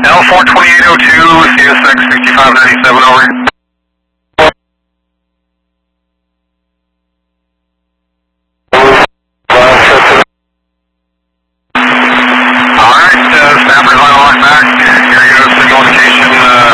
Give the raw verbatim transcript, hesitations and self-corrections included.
L four twenty-eight oh two, C S X sixty-five ninety-seven, over. Alright, uh, Stafford line lock back.